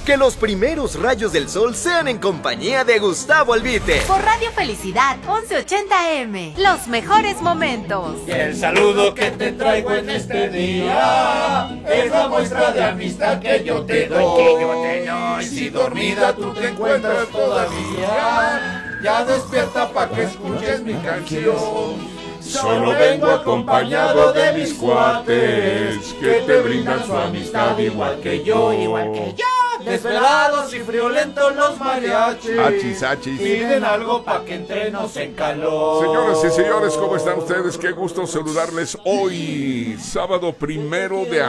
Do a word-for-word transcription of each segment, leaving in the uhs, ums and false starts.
Que los primeros rayos del sol sean en compañía de Gustavo Albite. Por Radio Felicidad once ochenta eme. Los mejores momentos. Y el saludo que te traigo en este día es la muestra de amistad que yo te doy. Si dormida tú te encuentras todavía, ya despierta pa' que escuches mi canción. Solo vengo acompañado de mis cuates que te brindan su amistad igual que yo, igual que yo. Desvelados y friolentos los mariachis, achis, achis. Piden algo pa' que entremos en calor. Señoras y señores, ¿cómo están ustedes? Qué gusto saludarles hoy, sábado primero de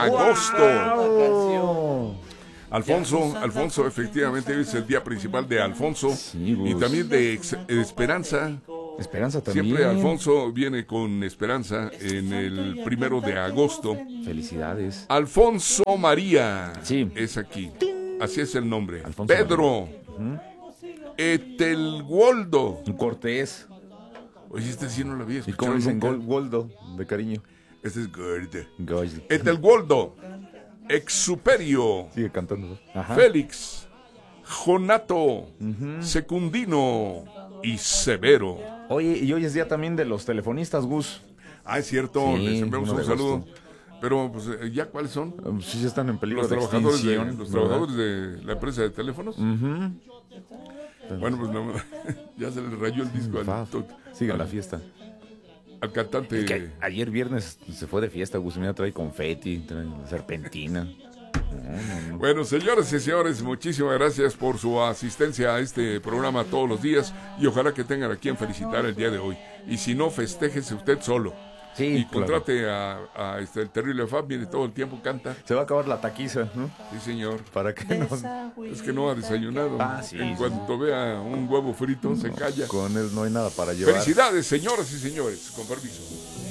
agosto. Alfonso, Alfonso, efectivamente hoy es el día principal de Alfonso, sí, y también de ex, Esperanza. Esperanza también. Siempre Alfonso viene con Esperanza en el primero de agosto. Felicidades. Alfonso María, sí, es aquí. Así es el nombre. Alfonso Pedro uh-huh. Etelwoldo Cortés. Oye, este sí no lo había escuchado. ¿Y cómo dicen Gol- Goldo, de cariño? Este es Gordo. Gordo. Etelwoldo Exuperio. Sigue cantando. Ajá. Félix Jonato uh-huh. Secundino y Severo. Oye, y hoy es día también de los telefonistas, Gus. Ah, es cierto, sí, les enviamos un saludo. Pero, pues, ¿ya cuáles son? Um, sí, ya están en peligro los de trabajadores extinción. De, los trabajadores de la empresa de teléfonos. Uh-huh. Bueno, pues no, ya se les rayó el disco al, Sigue la fiesta. Al cantante. Es que ayer viernes se fue de fiesta, Gus. Mira, trae confeti, trae serpentina. No, no, no. Bueno, señores y señores, muchísimas gracias por su asistencia a este programa todos los días y ojalá que tengan a quien felicitar el día de hoy. Y si no, festéjese usted solo. Sí, y claro. Contrate a, a este, el terrible Fab, viene todo el tiempo, canta. Se va a acabar la taquiza, ¿no? Sí, señor. ¿Para qué no? Es que no ha desayunado. Ah, sí, en sí. cuanto vea un huevo frito, no, se calla. Con él no hay nada para llevar. Felicidades, señoras y señores, con permiso.